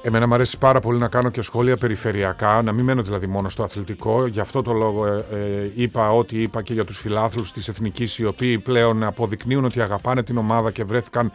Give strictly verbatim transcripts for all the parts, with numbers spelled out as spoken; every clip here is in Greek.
Εμένα μου αρέσει πάρα πολύ να κάνω και σχόλια περιφερειακά, να μην μένω δηλαδή μόνο στο αθλητικό. Γι' αυτό το λόγο ε, ε, είπα ό,τι είπα και για τους φιλάθλους της Εθνικής, οι οποίοι πλέον αποδεικνύουν ότι αγαπάνε την ομάδα και βρέθηκαν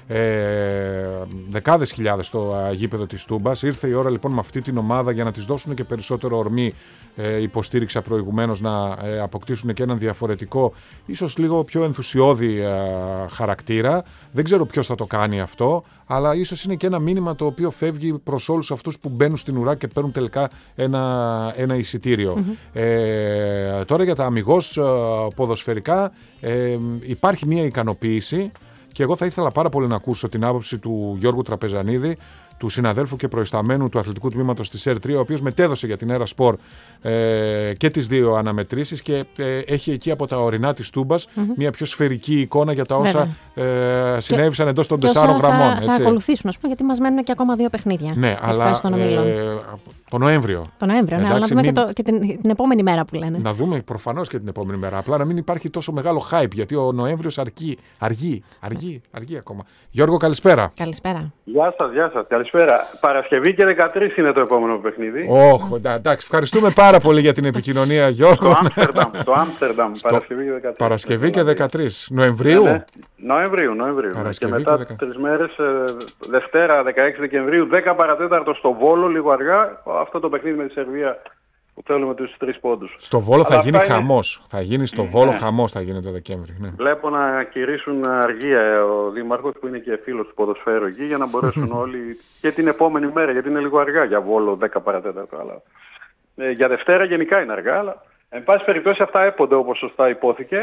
ε, δεκάδες χιλιάδες στο ε, γήπεδο της Τούμπας. Ήρθε η ώρα λοιπόν με αυτή την ομάδα για να της δώσουν και περισσότερο ορμή. Ε, υποστήριξα προηγουμένως να ε, αποκτήσουν και έναν διαφορετικό, ίσως λίγο πιο ενθουσιώδη ε, χαρακτήρα. Δεν ξέρω ποιος θα το κάνει αυτό, αλλά ίσως είναι και ένα μήνυμα το οποίο φεύγει προς όλους αυτούς που μπαίνουν στην ουρά και παίρνουν τελικά ένα, ένα εισιτήριο. Mm-hmm. Ε, τώρα για τα αμιγώς ε, ποδοσφαιρικά ε, υπάρχει μια ικανοποίηση και εγώ θα ήθελα πάρα πολύ να ακούσω την άποψη του Γιώργου Τραπεζανίδη, του συναδέλφου και προϊσταμένου του αθλητικού τμήματος της ΕΡ τρία, ο οποίος μετέδωσε για την Έρα Σπορ ε, και τις δύο αναμετρήσεις και ε, έχει εκεί από τα ορεινά της Τούμπας mm-hmm. μια πιο σφαιρική εικόνα για τα όσα ε, συνέβησαν εντός των τεσσάρων γραμμών. Θα, έτσι. θα ακολουθήσουν, ας πούμε, γιατί μας μένουν και ακόμα δύο παιχνίδια. Ναι, αλλά ε, το Νοέμβριο. Το Νοέμβριο, ναι, αλλά να δούμε μην... και, το, και την, την επόμενη μέρα που λένε. Να δούμε προφανώς και την επόμενη μέρα. Απλά να μην υπάρχει τόσο μεγάλο hype, γιατί ο Νοέμβριος αργεί, αργεί, αργεί, αργεί ακόμα. Γιώργο, καλησπέρα. Καλησπέρα. Γεια σας, γεια σας. Καλησπέρα. Παρασκευή και δεκατρείς είναι το επόμενο παιχνίδι. Όχι, oh, εντάξει. Ευχαριστούμε πάρα πολύ για την επικοινωνία, Γιώργο. Το Άμστερνταμ, το Άμστερνταμ, Παρασκευή και δεκατρείς. Παρασκευή και δεκατρείς. Νοεμβρίου. Ναι, ναι. Νοεμβρίου, Νοεμβρίου. Και μετά και τρεις μέρες, Δευτέρα δεκαέξι Δεκεμβρίου, δέκα παρατέταρτο στο Βόλο, λίγο αργά. Αυτό το παιχνίδι με τη Σερβία που θέλουμε τους τρεις πόντους. Στο Βόλο θα γίνει χαμός. Είναι... Θα γίνει στο Βόλο ναι. χαμός θα γίνει το Δεκέμβρη. Ναι. Βλέπω να κηρύσουν αργία ο Δήμαρχος που είναι και φίλος του ποδοσφαίρου εκεί για να μπορέσουν όλοι και την επόμενη μέρα, γιατί είναι λίγο αργά για Βόλο δέκα παρατέταρτο. Αλλά... Ε, για Δευτέρα γενικά είναι αργά, αλλά εν πάση περιπτώσει αυτά έπονται όπως σωστά υπόθηκε.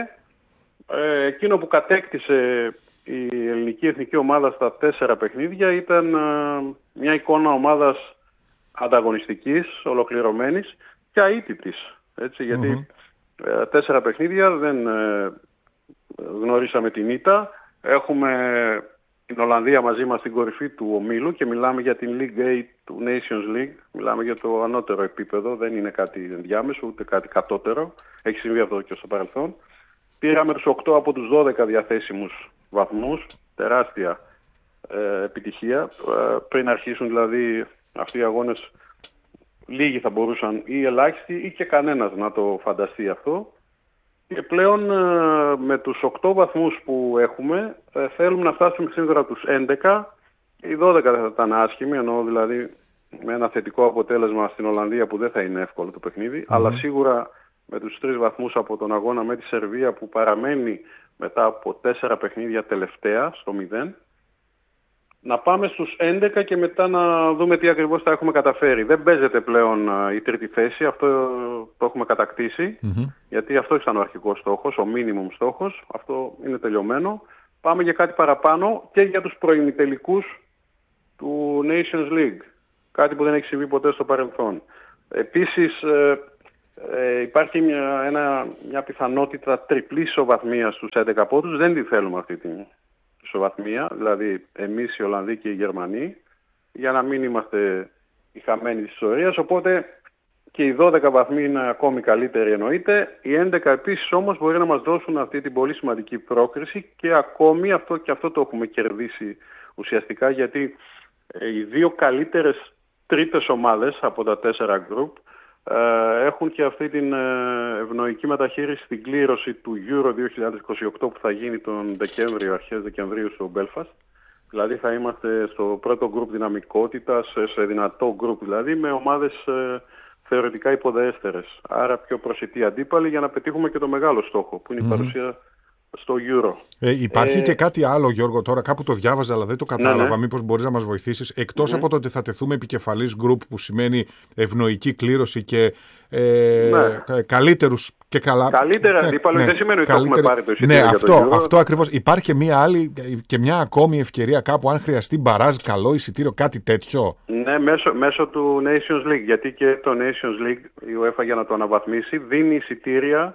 Ε, εκείνο που κατέκτησε η ελληνική εθνική ομάδα στα τέσσερα παιχνίδια ήταν ε, μια εικόνα ομάδας ανταγωνιστικής, ολοκληρωμένης και αίτητης. Έτσι, γιατί mm-hmm. ε, τέσσερα παιχνίδια δεν ε, γνωρίσαμε την ήττα. Έχουμε την Ολλανδία μαζί μας στην κορυφή του ομίλου και μιλάμε για την League A του Nations League. Μιλάμε για το ανώτερο επίπεδο, δεν είναι κάτι ενδιάμεσο ούτε κάτι κατώτερο. Έχει συμβεί αυτό και στο παρελθόν. Πήραμε τους οκτώ από τους δώδεκα διαθέσιμους βαθμούς, τεράστια ε, επιτυχία. Ε, πριν αρχίσουν δηλαδή αυτοί οι αγώνες, λίγοι θα μπορούσαν ή ελάχιστοι ή και κανένας να το φανταστεί αυτό. Και πλέον ε, με τους οκτώ βαθμούς που έχουμε ε, θέλουμε να φτάσουμε σύντορα τους έντεκα. Οι δώδεκα δεν θα ήταν άσχημοι, ενώ δηλαδή με ένα θετικό αποτέλεσμα στην Ολλανδία που δεν θα είναι εύκολο το παιχνίδι, mm-hmm. αλλά σίγουρα με τους τρεις βαθμούς από τον αγώνα με τη Σερβία που παραμένει μετά από τέσσερα παιχνίδια τελευταία στο μηδέν, να πάμε στους έντεκα και μετά να δούμε τι ακριβώς θα έχουμε καταφέρει. Δεν παίζεται πλέον η τρίτη θέση, αυτό το έχουμε κατακτήσει, mm-hmm. γιατί αυτό ήταν ο αρχικός στόχος, ο minimum στόχος, αυτό είναι τελειωμένο. Πάμε για κάτι παραπάνω και για τους προημιτελικούς του Nations League, κάτι που δεν έχει συμβεί ποτέ στο παρελθόν. Επίσης ε, ε, υπάρχει μια, ένα, μια πιθανότητα τριπλής ισοβαθμίας στους έντεκα πόντους, δεν τη θέλουμε αυτή την ισοβαθμία, δηλαδή εμείς οι Ολλανδοί και οι Γερμανοί, για να μην είμαστε οι χαμένοι της ιστορίας, οπότε και οι δώδεκα βαθμοί είναι ακόμη καλύτεροι εννοείται. Οι έντεκα επίσης όμως μπορεί να μας δώσουν αυτή την πολύ σημαντική πρόκριση και ακόμη αυτό και αυτό το έχουμε κερδίσει ουσιαστικά, γιατί οι δύο καλύτερες τρίτες ομάδες από τα τέσσερα group ε, έχουν και αυτή την ευνοϊκή μεταχείριση στην κλήρωση του Euro δύο χιλιάδες είκοσι οκτώ που θα γίνει τον Δεκέμβριο, αρχές Δεκεμβρίου στο Belfast. Δηλαδή θα είμαστε στο πρώτο group δυναμικότητας, σε δυνατό group δηλαδή, με ομάδες ε, θεωρητικά υποδέστερες. Άρα πιο προσιτοί αντίπαλοι για να πετύχουμε και το μεγάλο στόχο που είναι mm. η παρουσία στο Euro. Ε, υπάρχει ε... και κάτι άλλο, Γιώργο, τώρα κάπου το διάβαζα αλλά δεν το κατάλαβα, ναι, ναι. Μήπως μπορείς να μας βοηθήσεις. Εκτός ναι. από το ότι θα τεθούμε επικεφαλής group που σημαίνει ευνοϊκή κλήρωση και ε, ναι. καλύτερους και καλά... Καλύτερα αντίπαλοι, ναι, δεν σημαίνει ότι καλύτερη... έχουμε πάρει το εισιτήριο ναι, για αυτό, το Euro. αυτό ακριβώς. Υπάρχει και μια άλλη και μια ακόμη ευκαιρία κάπου αν χρειαστεί μπαράζ, καλό εισιτήριο, κάτι τέτοιο. Ναι, μέσω, μέσω του Nations League, γιατί και το Nations League η UEFA για να το αναβαθμίσει δίνει εισιτήρια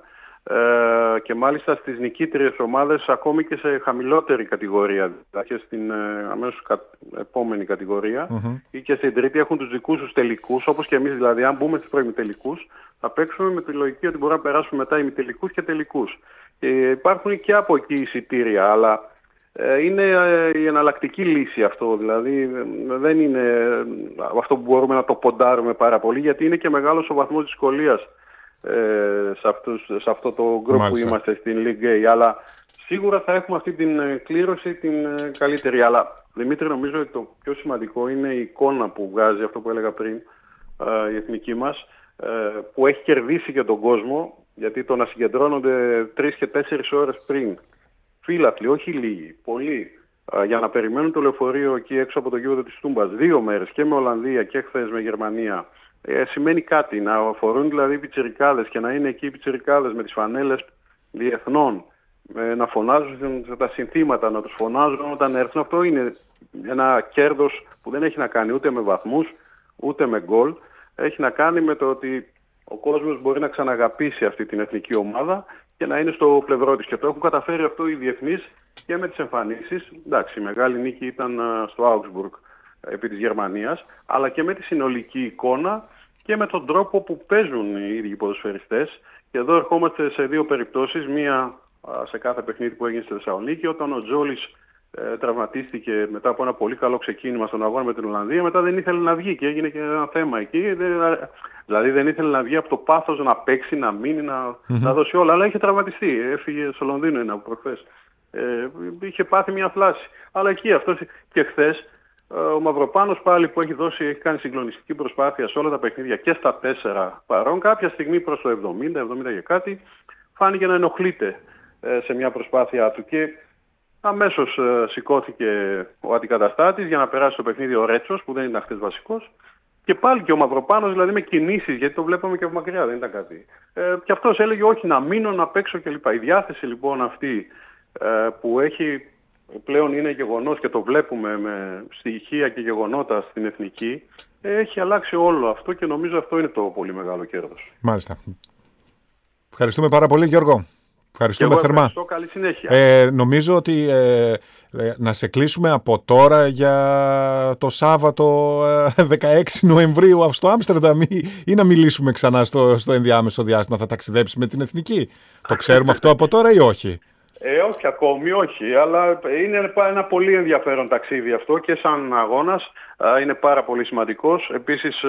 Ε, και μάλιστα στις νικήτριες ομάδες ακόμη και σε χαμηλότερη κατηγορία, δηλαδή και στην ε, αμέσως κα, επόμενη κατηγορία mm-hmm. ή και στην τρίτη έχουν τους δικούς τους τελικούς, όπως και εμείς δηλαδή αν μπούμε στους προημιτελικούς θα παίξουμε με τη λογική ότι μπορούμε να περάσουμε μετά ημιτελικούς και τελικούς. Και υπάρχουν και από εκεί εισιτήρια, αλλά είναι η εναλλακτική λύση αυτό, δηλαδή δεν είναι αυτό που μπορούμε να το ποντάρουμε πάρα πολύ, γιατί είναι και μεγάλος ο βαθμός δυσκολίας σε, αυτούς, σε αυτό το γκρουπ που είμαστε στην League A, αλλά σίγουρα θα έχουμε αυτή την κλήρωση την καλύτερη. Αλλά Δημήτρη, νομίζω ότι το πιο σημαντικό είναι η εικόνα που βγάζει, αυτό που έλεγα πριν, η εθνική μας, που έχει κερδίσει και τον κόσμο, γιατί το να συγκεντρώνονται τρεις και τέσσερις ώρες πριν φίλαθλοι, όχι λίγοι, πολλοί, για να περιμένουν το λεωφορείο εκεί έξω από το γήπεδο της Τούμπας δύο μέρες, και με Ολλανδία και χθες με Γερμανία, ε, σημαίνει κάτι. Να αφορούν δηλαδή οι πιτσιρικάδες και να είναι εκεί οι πιτσιρικάδες με τις φανέλες διεθνών, ε, να φωνάζουν τα συνθήματα, να τους φωνάζουν όταν έρθουν. Αυτό είναι ένα κέρδος που δεν έχει να κάνει ούτε με βαθμούς, ούτε με γκολ. Έχει να κάνει με το ότι ο κόσμος μπορεί να ξαναγαπήσει αυτή την εθνική ομάδα και να είναι στο πλευρό της. Και το έχουν καταφέρει αυτό οι διεθνείς και με τις εμφανίσεις. Εντάξει, η μεγάλη νίκη ήταν στο Augsburg επί της Γερμανίας, αλλά και με τη συνολική εικόνα και με τον τρόπο που παίζουν οι ίδιοι ποδοσφαιριστές. Και εδώ ερχόμαστε σε δύο περιπτώσεις. Μία σε κάθε παιχνίδι που έγινε στη Θεσσαλονίκη, όταν ο Τζόλης ε, τραυματίστηκε μετά από ένα πολύ καλό ξεκίνημα στον αγώνα με την Ολλανδία, μετά δεν ήθελε να βγει και έγινε και ένα θέμα εκεί. Δηλαδή δεν ήθελε να βγει από το πάθος να παίξει, να μείνει, να, mm-hmm. να δώσει όλα. Αλλά είχε τραυματιστεί. Έφυγε στο Λονδίνο ένα προχθές. Ε, είχε πάθει μια θλάση. Αλλά εκεί αυτός και χθες ο Μαυροπάνος πάλι που έχει, δώσει, έχει κάνει συγκλονιστική προσπάθεια σε όλα τα παιχνίδια και στα τέσσερα παρόν. Κάποια στιγμή προς το εβδομήντα, εβδομήντα και κάτι φάνηκε να ενοχλείται ε, σε μια προσπάθειά του. Και αμέσως ε, σηκώθηκε ο αντικαταστάτης για να περάσει το παιχνίδι ο Ρέτσος, που δεν ήταν χθες βασικός. Και πάλι και ο Μαυροπάνος, δηλαδή με κινήσεις, γιατί το βλέπαμε και από μακριά, δεν ήταν κάτι. Ε, και αυτός έλεγε όχι, να μείνω, να παίξω κλπ. Η διάθεση λοιπόν αυτή ε, που έχει πλέον είναι γεγονός και το βλέπουμε με στοιχεία και γεγονότα στην εθνική, ε, έχει αλλάξει όλο αυτό και νομίζω αυτό είναι το πολύ μεγάλο κέρδος. Μάλιστα. Ευχαριστούμε πάρα πολύ, Γιώργο. Ευχαριστούμε εγώ θερμά. Ευχαριστώ, καλή συνέχεια. Ε, νομίζω ότι ε, ε, να σε κλείσουμε από τώρα για το Σάββατο ε, δεκαέξι Νοεμβρίου στο Άμστερνταμ ή, ή να μιλήσουμε ξανά στο, στο ενδιάμεσο διάστημα. Θα ταξιδέψεις με την εθνική. Το ξέρουμε αυτό από τώρα ή όχι? Ε, όχι ακόμη, όχι, αλλά είναι ένα πολύ ενδιαφέρον ταξίδι αυτό και σαν αγώνας είναι πάρα πολύ σημαντικός. Επίσης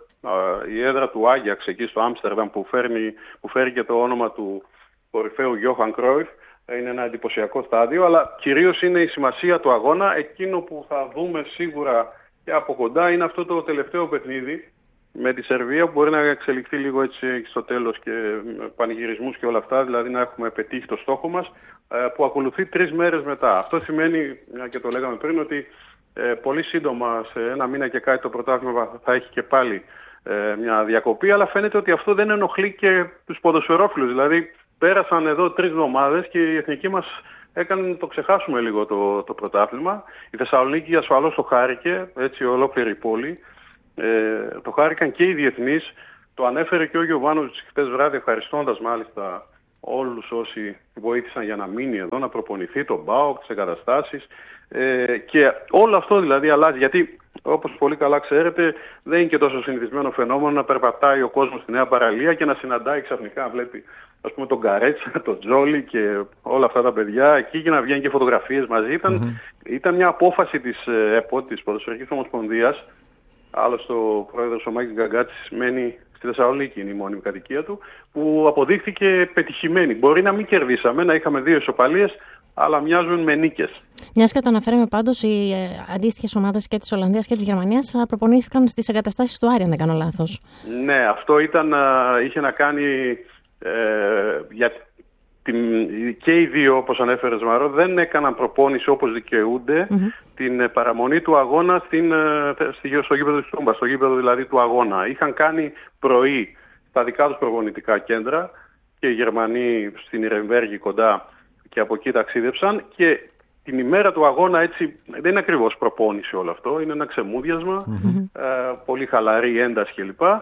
η έδρα του Άγιαξ εκεί στο Άμστερνταμ που, φέρνει, που φέρει και το όνομα του κορυφαίου Γιόχαν Κρόιφ είναι ένα εντυπωσιακό στάδιο, αλλά κυρίως είναι η σημασία του αγώνα. Εκείνο που θα δούμε σίγουρα και από κοντά είναι αυτό το τελευταίο παιχνίδι με τη Σερβία, που μπορεί να εξελιχθεί λίγο έτσι στο τέλος και πανηγυρισμούς και όλα αυτά, δηλαδή να έχουμε πετύχει το στόχο μας, που ακολουθεί τρεις μέρες μετά. Αυτό σημαίνει, και το λέγαμε πριν, ότι ε, πολύ σύντομα, σε ένα μήνα και κάτι, το πρωτάθλημα θα έχει και πάλι ε, μια διακοπή, αλλά φαίνεται ότι αυτό δεν ενοχλεί και τους ποδοσφαιρόφιλους. Δηλαδή πέρασαν εδώ τρεις εβδομάδες και η εθνική μας έκανε να το ξεχάσουμε λίγο το, το πρωτάθλημα. Η Θεσσαλονίκη ασφαλώς το χάρηκε, έτσι ολόκληρη η πόλη. Ε, το χάρηκαν και οι διεθνείς. Το ανέφερε και ο Γιωβάνοβιτς χθες βράδυ, ευχαριστώντας μάλιστα όλους όσοι βοήθησαν για να μείνει εδώ, να προπονηθεί τον ΠΑΟΚ, τις εγκαταστάσεις. Ε, και όλο αυτό δηλαδή αλλάζει, γιατί όπως πολύ καλά ξέρετε δεν είναι και τόσο συνηθισμένο φαινόμενο να περπατάει ο κόσμος στη Νέα Παραλία και να συναντάει ξαφνικά, βλέπει ας πούμε τον Καρέτσα, τον Τζόλι και όλα αυτά τα παιδιά εκεί και να βγαίνουν και φωτογραφίες μαζί. Ήταν, mm-hmm. ήταν μια απόφαση της ΕΠΟ, της Ποδοσφαιρικής Ομοσπονδίας. Άλλωστε ο πρόεδρος ο Μάκης Γκαγκάτσης μένει στη Θεσσαλονίκη, είναι η μόνιμη κατοικία του, που αποδείχθηκε πετυχημένη. Μπορεί να μην κερδίσαμε, να είχαμε δύο ισοπαλίες, αλλά μοιάζουν με νίκες. Μιας και το αναφέραμε πάντως, οι αντίστοιχες ομάδες και της Ολλανδίας και της Γερμανίας προπονήθηκαν στις εγκαταστάσεις του Άρη, αν δεν κάνω λάθος. Ναι, αυτό ήταν, είχε να κάνει ε, για την, και οι δύο, όπως ανέφερες Μαρό, δεν έκαναν προπόνηση όπως δικαιούνται mm-hmm. την παραμονή του αγώνα στην, στο γήπεδο της Τούμπας, στο γήπεδο δηλαδή του αγώνα. Είχαν κάνει πρωί στα δικά τους προπονητικά κέντρα και οι Γερμανοί στην Ιρεμβέργη κοντά και από εκεί ταξίδεψαν και την ημέρα του αγώνα, έτσι, δεν είναι ακριβώς προπόνηση όλο αυτό, είναι ένα ξεμούδιασμα, mm-hmm. ε, πολύ χαλαρή ένταση κλπ. Ε,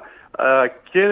και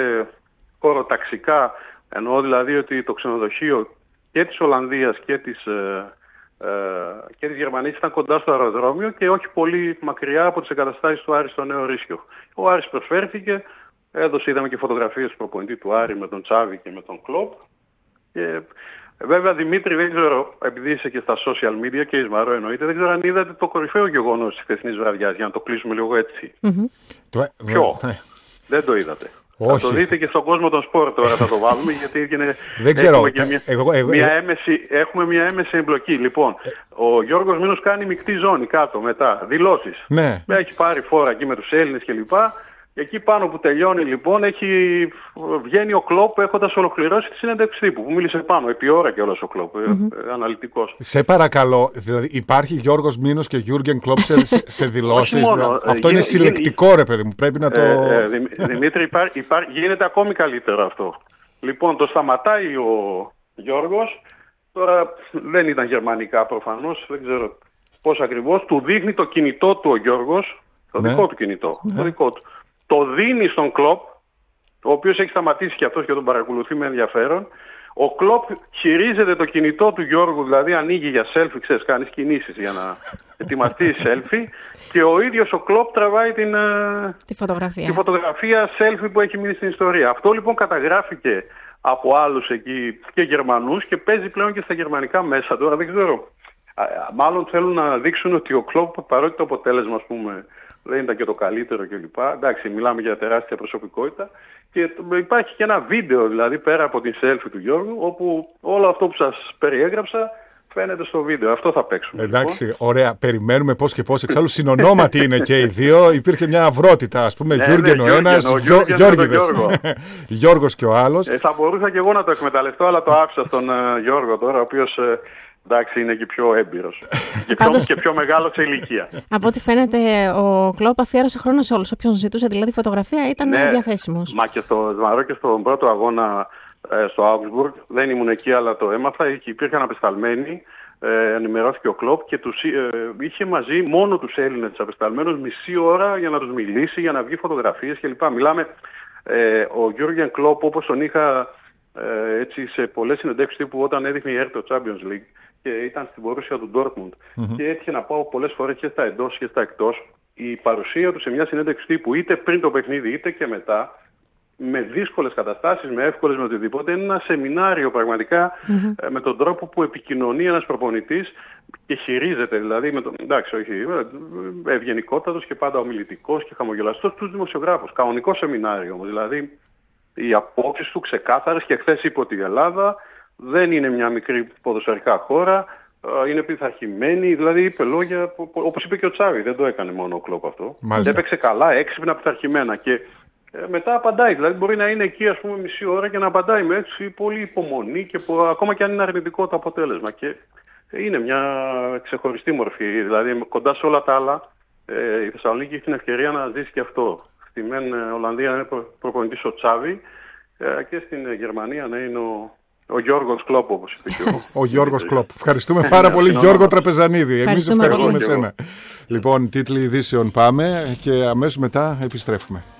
χωροταξικά, εννοώ δηλαδή ότι το ξενοδοχείο και της Ολλανδίας και της, ε, ε, και της Γερμανίας ήταν κοντά στο αεροδρόμιο και όχι πολύ μακριά από τις εγκαταστάσεις του Άρη στο Νέο Ρίσκιο. Ο Άρης προσφέρθηκε, έδωσε, είδαμε και φωτογραφίες του προπονητή του Άρη με τον Τσάβη και με τον Κλόπ. Και Βέβαια, Δημήτρη, δεν ξέρω, επειδή είσαι και στα social media και Ισμαρό εννοείται, δεν ξέρω αν είδατε το κορυφαίο γεγονός της χθεσινής βραδιάς, για να το κλείσουμε λίγο έτσι. Mm-hmm. Ποιο? Ναι. Δεν το είδατε. Όχι. Θα το δείτε και στον κόσμο των σπορ τώρα θα το βάλουμε, γιατί είναι... δεν ξέρω. Έχουμε, μια... Εγώ, εγώ, μια έμεση... έχουμε μια έμεση εμπλοκή. Λοιπόν, ο Γιώργος Μήνος κάνει μεικτή ζώνη κάτω μετά, δηλώσεις. Ναι. Έχει πάρει φόρα εκεί με τους Έλληνες κλπ. Εκεί πάνω που τελειώνει λοιπόν έχει... βγαίνει ο Κλοπ έχοντας ολοκληρώσει τη συνέντευξη τύπου που μίλησε πάνω επί ώρα και όλος ο Κλοπ, mm-hmm. ε, αναλυτικός. Σε παρακαλώ, δηλαδή υπάρχει Γιώργος Μήνος και Γιούργεν Κλοπ σε, σε δηλώσεις. μόνο, αυτό ε, είναι συλλεκτικό γι... ρε παιδί μου, πρέπει να το... Ε, ε, Δημ, Δημήτρη, υπά, υπά, γίνεται ακόμη καλύτερο αυτό. Λοιπόν, το σταματάει ο Γιώργος, τώρα δεν ήταν γερμανικά προφανώς, δεν ξέρω πώς ακριβώς, του δείχνει το κινητό του ο Γιώργος, το ναι. δικό του κινητό, ναι. το δικό του. Το δίνει στον Κλοπ, ο οποίος έχει σταματήσει και αυτός και τον παρακολουθεί με ενδιαφέρον. Ο Κλοπ χειρίζεται το κινητό του Γιώργου, δηλαδή ανοίγει για selfie, ξέρεις, κάνεις κινήσεις για να ετοιμαστεί selfie και ο ίδιος ο Κλοπ τραβάει την, τη, φωτογραφία. τη φωτογραφία selfie που έχει μείνει στην ιστορία. Αυτό λοιπόν καταγράφηκε από άλλους εκεί και Γερμανούς και παίζει πλέον και στα γερμανικά μέσα. Τώρα δεν ξέρω, μάλλον θέλουν να δείξουν ότι ο Κλοπ, παρότι το αποτέλεσμα, ας πούμε, δεν ήταν και το καλύτερο κλπ. Εντάξει, μιλάμε για τεράστια προσωπικότητα. Και υπάρχει και ένα βίντεο, δηλαδή πέρα από την selfie του Γιώργου, όπου όλο αυτό που σας περιέγραψα φαίνεται στο βίντεο. Αυτό θα παίξουμε. Εντάξει, λοιπόν. Ωραία. Περιμένουμε πώς και πώς. Εξάλλου συνονόματι είναι και οι δύο. Υπήρχε μια αυρότητα, ας πούμε. Ναι, Γιούργεν ναι, ο ένας, Γιώργηδες. Γιώργος και ο άλλος. Ε, θα μπορούσα και εγώ να το εκμεταλλευτώ, αλλά το άφησα στον uh, Γιώργο τώρα, ο οποίος... Uh, εντάξει, είναι και πιο έμπειρος και, πιο, και πιο μεγάλο σε ηλικία. Από ό,τι φαίνεται, ο Κλοπ αφιέρωσε χρόνο σε όλους. Όποιον ζητούσε δηλαδή φωτογραφία ήταν ναι, διαθέσιμος. Μα και στο Σμαρό και στον πρώτο αγώνα ε, στο Augsburg, δεν ήμουν εκεί αλλά το έμαθα, υπήρχαν απεσταλμένοι, ε, ενημερώθηκε ο Κλοπ και τους, ε, είχε μαζί μόνο τους Έλληνες απεσταλμένους μισή ώρα για να τους μιλήσει, για να βγει φωτογραφίες κλπ. Μιλάμε, ε, ο Γιούργεν Κλοπ, όπως τον είχα ε, έτσι, σε πολλές συνεντεύξεις τύπου όταν έδειχνε η ΕΡΤ το Champions League, και ήταν στην Μπορούσια του Ντόρτμουντ mm-hmm. και έτυχε να πάω πολλές φορές και στα εντός και στα εκτός. Η παρουσία του σε μια συνέντευξη τύπου είτε πριν το παιχνίδι είτε και μετά, με δύσκολες καταστάσεις, με εύκολες, με οτιδήποτε, είναι ένα σεμινάριο πραγματικά mm-hmm. με τον τρόπο που επικοινωνεί ένας προπονητής και χειρίζεται, δηλαδή με το, εντάξει, όχι, ευγενικότατος και πάντα ομιλητικός και χαμογελαστός τους δημοσιογράφους. Κανονικό σεμινάριο όμως, δηλαδή οι απόψεις του ξεκάθαρες και χθες είπε ότι η Ελλάδα δεν είναι μια μικρή ποδοσφαιρικά χώρα, είναι πειθαρχημένη, δηλαδή είπε λόγια, όπως είπε και ο Τσάβη, δεν το έκανε μόνο ο Κλοπ αυτό. Μάλιστα. Έπαιξε καλά, έξυπνα, πειθαρχημένα και ε, μετά απαντάει, δηλαδή μπορεί να είναι εκεί ας πούμε μισή ώρα και να απαντάει με έτσι πολύ υπομονή και που, ακόμα και αν είναι αρνητικό το αποτέλεσμα και είναι μια ξεχωριστή μορφή, δηλαδή κοντά σε όλα τα άλλα ε, η Θεσσαλονίκη έχει την ευκαιρία να ζήσει και αυτό. Στη μεν Ολλανδία είναι προ, προπονητής ο Τσάβη ε, και στην Γερμανία να είναι ο Ο Γιώργος Κλοπ, όπως είπε και ο... ο Γιώργος Κλοπ. Ευχαριστούμε πάρα πολύ, Γιώργο Τραπεζανίδη. Εμείς ευχαριστούμε εσένα. Λοιπόν, τίτλοι ειδήσεων πάμε και αμέσως μετά επιστρέφουμε.